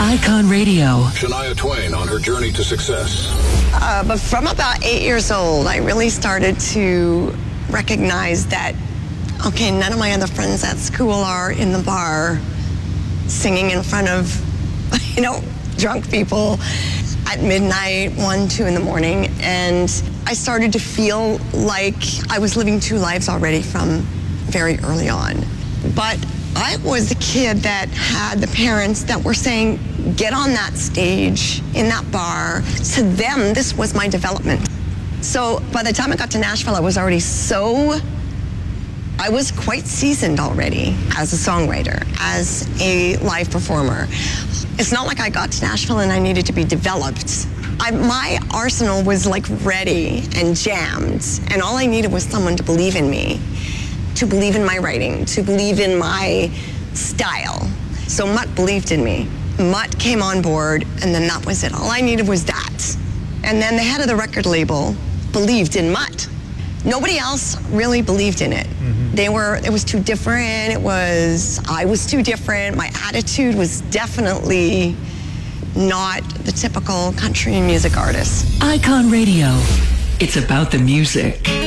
Icon Radio. Shania Twain on her journey to success. But from about 8 years old, I really started to recognize that, okay, none of my other friends at school are in the bar singing in front of, drunk people at midnight, 1, 2 in the morning. And I started to feel like I was living two lives already from very early on. But I was the kid that had the parents that were saying, get on that stage in that bar. To them, this was my development. So by the time I got to Nashville, I was quite seasoned already as a songwriter, as a live performer. It's not like I got to Nashville and I needed to be developed. My arsenal was like ready and jammed, and all I needed was someone to believe in me, to believe in my writing, to believe in my style. So Mutt believed in me. Mutt came on board, and then that was it. All I needed was that. And then the head of the record label believed in Mutt. Nobody else really believed in it. It was too different. I was too different. My attitude was definitely not the typical country music artist. Icon Radio. It's about the music.